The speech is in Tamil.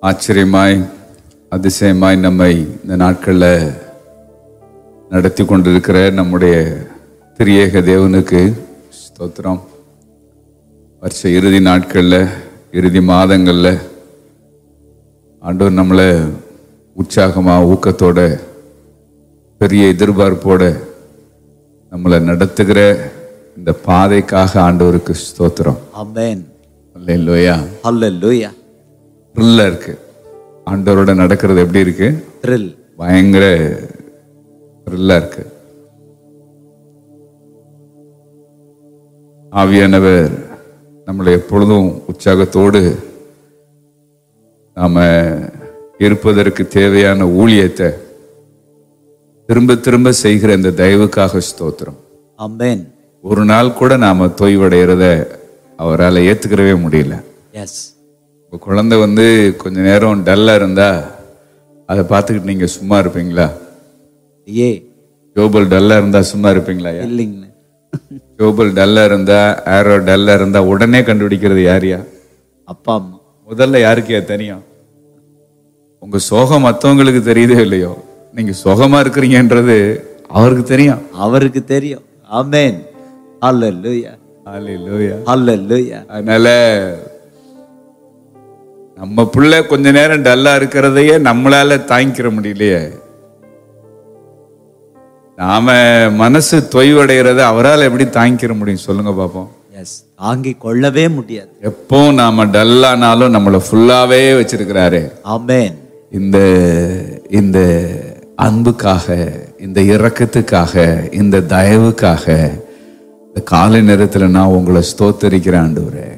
ஆச்சரியமாய் அதிசயமாய் நம்மை இந்த நாட்களில் நடத்தி கொண்டிருக்கிற நம்முடைய திரியேக தேவனுக்கு ஸ்தோத்திரம். வருஷ இறுதி நாட்களில், இறுதி மாதங்களில் ஆண்டவர் நம்மளை உற்சாகமாக, ஊக்கத்தோட, பெரிய எதிர்பார்ப்போட நம்மளை நடத்துகிற இந்த பாதைக்காக ஆண்டவருக்கு ஸ்தோத்திரம். ஆமென். அல்லேலூயா. ஹல்லேலூயா. த்ரில்லா இருக்கு. ஆண்டவரோட நடக்கிறது எப்படி இருக்கு? த்ரில். பயங்கர த்ரில்லா இருக்கு. ஆவியானவர் நம்மளை எப்பொழுதும் உற்சாகத்தோடு நாம இருப்பதற்கு தேவையான ஊழியத்தை திரும்ப திரும்ப செய்கிற இந்த தயவுக்காக ஸ்தோத்திரம். ஆமென். ஒரு நாள் கூட நாம தொய்வடைகிறத அவரால் ஏத்துக்கிறவே முடியல. எஸ். இப்போ குழந்தை கொஞ்ச நேரம் டல்லா இருந்தா அதை பார்த்துக்கிட்டு நீங்க சும்மா இருப்பீங்களா? ஏ ஜோபல் டல்லா இருந்தா சும்மா இருப்பீங்களா? இல்லைங்க. ஜோபல் டல்லா இருந்தா, ஆரோ டல்லா இருந்தா உடனே கண்டுபிடிக்கிறது யாரையா? அப்பா அம்மா. முதல்ல யாருக்கே தெரியும்? உங்க சோகம் மற்றவங்களுக்கு தெரியுதோ இல்லையோ, நீங்க சோகமா இருக்கிறீங்கன்றது அவருக்கு தெரியும். அவருக்கு தெரியும். ஆமென். ஹல்லேலூயா. ஹல்லேலூயா. ஹல்லேலூயா. அதனால நம்ம பிள்ளை கொஞ்ச நேரம் டல்லா இருக்கிறதையே நம்மளால தாங்கிக்கிற முடியலையே, நாம மனசு தொய்வடைகிறத அவரால் எப்படி தாங்கிக்கிற முடியும் சொல்லுங்க பாப்போம். எஸ். தாங்கி கொள்ளவே முடியாது. எப்போ நாம டல்லானாலும் நம்மளை ஃபுல்லாவே வச்சிருக்கிறாரு. ஆமென். இந்த இந்த அன்புக்காக, இந்த இரக்கத்துக்காக, இந்த தயவுக்காக இந்த காலை நேரத்தில் நான் உங்களை ஸ்தோத்தரிக்கிறேன் ஆண்டவரே.